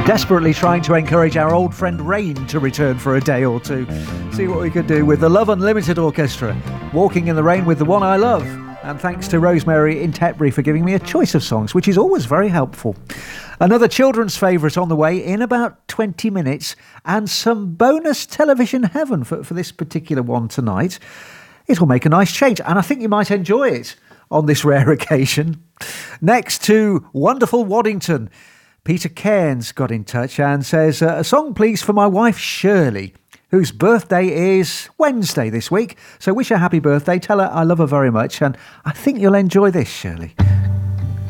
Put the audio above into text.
Desperately trying to encourage our old friend Rain to return for a day or two. See what we could do with the Love Unlimited Orchestra, Walking in the Rain with the One I Love. And thanks to Rosemary in Tetbury for giving me a choice of songs, which is always very helpful. Another children's favourite on the way in about 20 minutes, and some bonus television heaven for this particular one tonight. It'll make a nice change, and I think you might enjoy it on this rare occasion. Next to wonderful Waddington, Peter Cairns got in touch and says, a song please for my wife Shirley, whose birthday is Wednesday this week. So wish her happy birthday, tell her I love her very much, and I think you'll enjoy this, Shirley.